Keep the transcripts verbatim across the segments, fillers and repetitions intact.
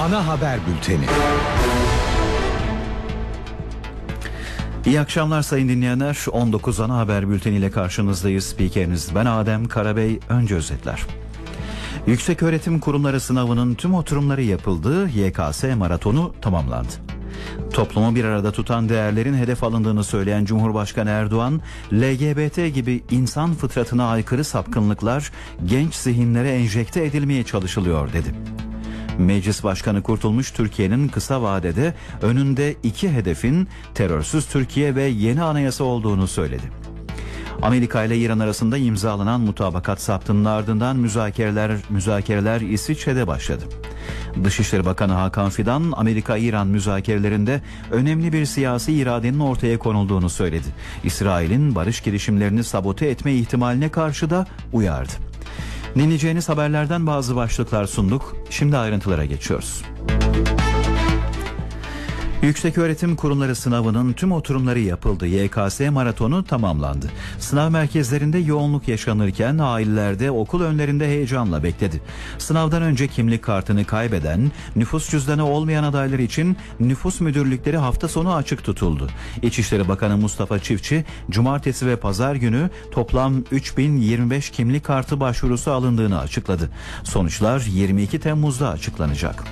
Ana haber bülteni. İyi akşamlar sayın dinleyenler. on dokuz ana haber bülteniyle karşınızdayız. Spikeriniz ben Adem Karabey. Önce özetler. Yükseköğretim Kurumları sınavının tüm oturumları yapıldı. Y K S maratonu tamamlandı. Toplumu bir arada tutan değerlerin hedef alındığını söyleyen Cumhurbaşkanı Erdoğan, L G B T gibi insan fıtratına aykırı sapkınlıklar genç zihinlere enjekte edilmeye çalışılıyor dedi. Meclis Başkanı Kurtulmuş Türkiye'nin kısa vadede önünde iki hedefin terörsüz Türkiye ve yeni anayasa olduğunu söyledi. Amerika ile İran arasında imzalanan mutabakat saptının ardından müzakereler müzakereler İsviçre'de başladı. Dışişleri Bakanı Hakan Fidan, Amerika-İran müzakerelerinde önemli bir siyasi iradenin ortaya konulduğunu söyledi. İsrail'in barış girişimlerini sabote etme ihtimaline karşı da uyardı. Dinleyeceğiniz haberlerden bazı başlıklar sunduk. Şimdi ayrıntılara geçiyoruz. Yükseköğretim Kurumları sınavının tüm oturumları yapıldı. Y K S maratonu tamamlandı. Sınav merkezlerinde yoğunluk yaşanırken aileler de okul önlerinde heyecanla bekledi. Sınavdan önce kimlik kartını kaybeden, nüfus cüzdanı olmayan adaylar için nüfus müdürlükleri hafta sonu açık tutuldu. İçişleri Bakanı Mustafa Çiftçi, cumartesi ve pazar günü toplam üç bin yirmi beş kimlik kartı başvurusu alındığını açıkladı. Sonuçlar yirmi iki Temmuz'da açıklanacak.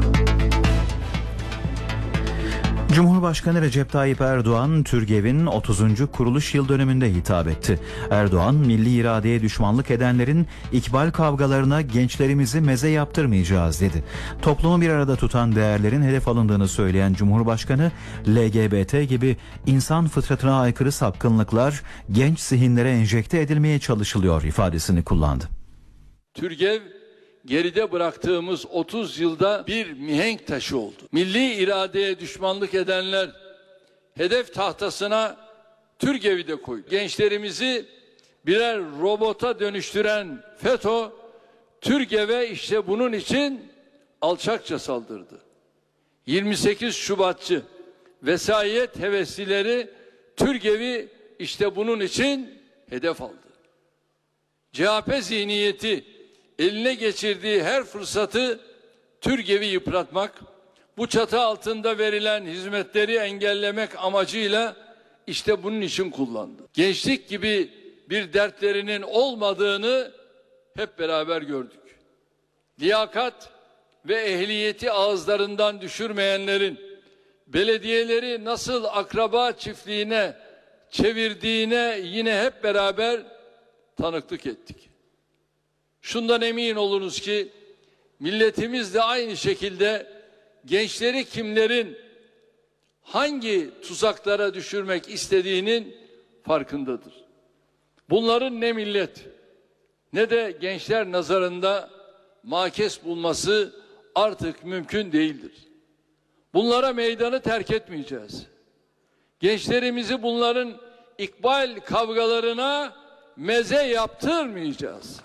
Cumhurbaşkanı Recep Tayyip Erdoğan, TÜRGEV'in otuzuncu kuruluş yıl dönümünde hitap etti. Erdoğan, milli iradeye düşmanlık edenlerin ikbal kavgalarına gençlerimizi meze yaptırmayacağız dedi. Toplumu bir arada tutan değerlerin hedef alındığını söyleyen Cumhurbaşkanı, L G B T gibi insan fıtratına aykırı sapkınlıklar genç zihinlere enjekte edilmeye çalışılıyor ifadesini kullandı. TÜRGEV, geride bıraktığımız otuz yılda bir mihenk taşı oldu. Milli iradeye düşmanlık edenler hedef tahtasına TÜRGEV'i de koydu. Gençlerimizi birer robota dönüştüren FETÖ, TÜRGEV'e işte bunun için alçakça saldırdı. yirmi sekiz Şubatçı vesayet heveslileri TÜRGEV'i işte bunun için hedef aldı. C H P zihniyeti eline geçirdiği her fırsatı TÜRGEV'i yıpratmak, bu çatı altında verilen hizmetleri engellemek amacıyla işte bunun için kullandı. Gençlik gibi bir dertlerinin olmadığını hep beraber gördük. Liyakat ve ehliyeti ağızlarından düşürmeyenlerin belediyeleri nasıl akraba çiftliğine çevirdiğine yine hep beraber tanıklık ettik. Şundan emin olunuz ki milletimiz de aynı şekilde gençleri kimlerin hangi tuzaklara düşürmek istediğinin farkındadır. Bunların ne millet ne de gençler nazarında makes bulması artık mümkün değildir. Bunlara meydanı terk etmeyeceğiz. Gençlerimizi bunların ikbal kavgalarına meze yaptırmayacağız.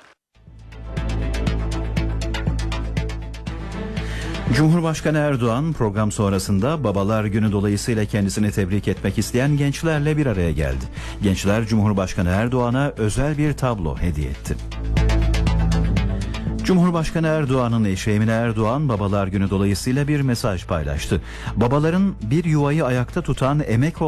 Cumhurbaşkanı Erdoğan program sonrasında Babalar Günü dolayısıyla kendisini tebrik etmek isteyen gençlerle bir araya geldi. Gençler Cumhurbaşkanı Erdoğan'a özel bir tablo hediye etti. Cumhurbaşkanı Erdoğan'ın eşi Emine Erdoğan Babalar Günü dolayısıyla bir mesaj paylaştı. Babaların bir yuvayı ayakta tutan emek